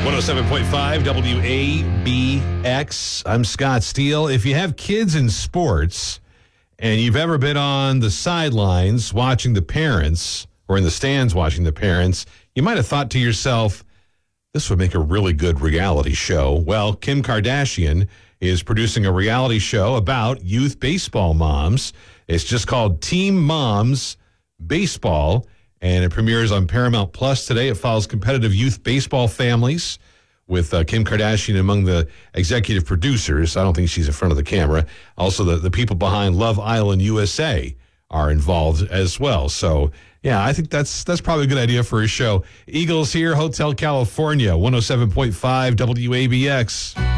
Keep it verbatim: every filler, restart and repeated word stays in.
one oh seven point five W A B X. I'm Scott Steele. If you have kids in sports and you've ever been on the sidelines watching the parents or in the stands watching the parents, you might have thought to yourself, this would make a really good reality show. Well, Kim Kardashian is producing a reality show about youth baseball moms. It's just called Team Moms Baseball, and it premieres on Paramount Plus today. It follows competitive youth baseball families with uh, Kim Kardashian among the executive producers. I don't think she's in front of the camera. Also, the, the people behind Love Island U S A are involved as well. So, yeah, I think that's that's probably a good idea for a show. Eagles here, Hotel California, one oh seven point five W A B X.